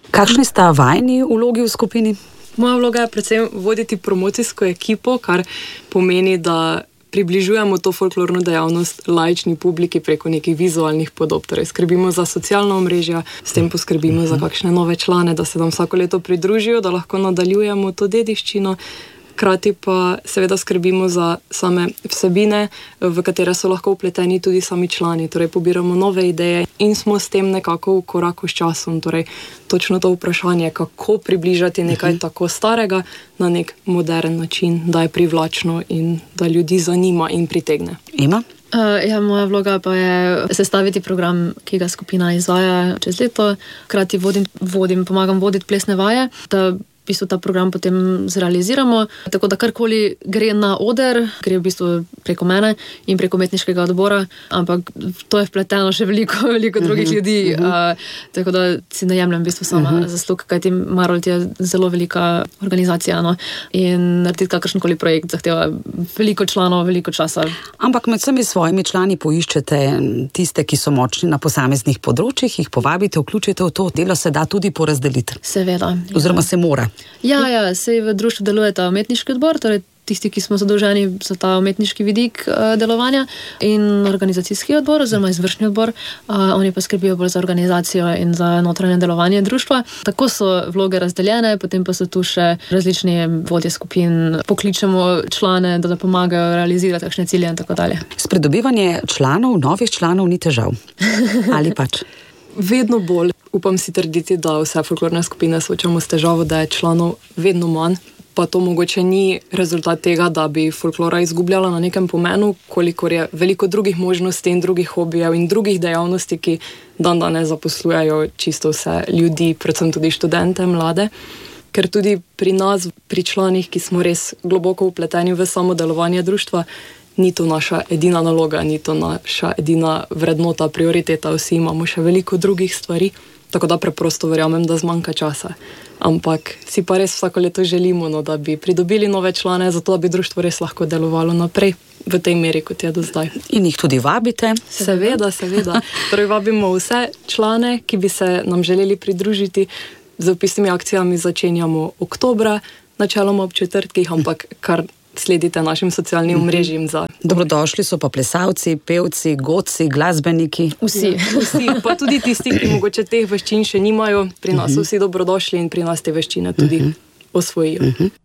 Kakšni sta vajni vlogi v skupini? Moja vloga je predvsem voditi promocijsko ekipo, kar pomeni, da približujemo to folklorno dejavnost laični publiki preko nekih vizualnih podob. Torej, skrbimo za socialna omrežja, s tem poskrbimo za kakšne nove člane, da se nam vsako leto pridružijo, da lahko nadaljujemo to dediščino. Hkrati pa seveda skrbimo za same vsebine, v katere so lahko vpleteni tudi sami člani. Torej, pobiramo nove ideje in smo s tem nekako v koraku s časom. Torej, točno to vprašanje, kako približati nekaj tako starega na nek moderen način, da je privlačno in da ljudi zanima in pritegne. Ima? Moja vloga pa je sestaviti program, ki ga skupina izvaja čez leto. Hkrati pomagam voditi plesne vaje, da v bistvu ta program potem zrealiziramo. Tako da karkoli gre na oder, gre v bistvu preko mene in preko umetniškega odbora, ampak to je vpleteno še veliko drugih ljudi. Tako da si ne jemljem v bistvu sama zaslug, kajti Marolt je zelo velika organizacija, no? In narediti kakršenkoli projekt zahteva veliko članov, veliko časa. Ampak med vsemi svojimi člani poiščete tiste, ki so močni na posameznih področjih, jih povabite, vključite v to. Delo se da tudi porazdeliti. Seveda. Oziroma se mora. Ja, sej v društvu deluje ta umetniški odbor, torej tisti, ki smo zadolženi za ta umetniški vidik delovanja, in organizacijski odbor oziroma izvršni odbor. Oni pa skrbijo bolj za organizacijo in za notranje delovanje društva. Tako so vloge razdeljene, potem pa so tu še različni vodje skupin, pokličemo člane, da pomagajo realizirati kakšne cilje in tako dalje. S pridobivanje novih članov ni težav. Ali pač? Vedno bolj. Upam si trditi, da vse folklorne skupine soočamo s težavo, da je članov vedno manj, pa to mogoče ni rezultat tega, da bi folklora izgubljala na nekem pomenu, kolikor je veliko drugih možnosti in drugih hobijev in drugih dejavnosti, ki danes zaposlujejo čisto vse ljudi, predvsem tudi študente, mlade. Ker tudi pri nas, pri članih, ki smo res globoko vpleteni v samo delovanje društva, ni to naša edina naloga, ni to naša edina vrednota, prioriteta, vsi imamo še veliko drugih stvari. Tako da preprosto verjamem, da zmanjka časa. Ampak si pa res vsako leto želimo, da bi pridobili nove člane, zato da bi društvo res lahko delovalo naprej v tej meri, kot je do zdaj. In jih tudi vabite? Seveda. Torej vabimo vse člane, ki bi se nam želeli pridružiti. Z vpisnimi akcijami začenjamo oktobra, načeloma ob četrtkih, ampak kar sledite našim socialnim omrežjem za... Dobrodošli so pa plesalci, pevci, godci, glasbeniki. Vsi, pa tudi tisti, ki mogoče teh veščin še nimajo, pri nas so vsi dobrodošli in pri nas te veščine tudi osvojijo.